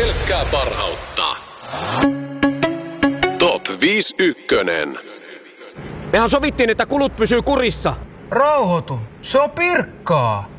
pelkkää parhautta. Top 51. Mehän sovittiin, että kulut pysyy kurissa. Rauhoitu, se on Pirkkaa.